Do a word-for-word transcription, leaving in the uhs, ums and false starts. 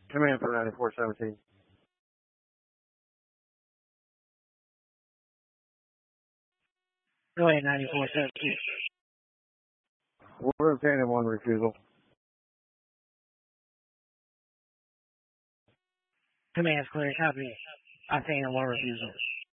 Command for ninety-four seventeen. Go ahead, ninety-four seventeen. We're obtaining one refusal. Command's clear. Copy. Obtaining one refusal.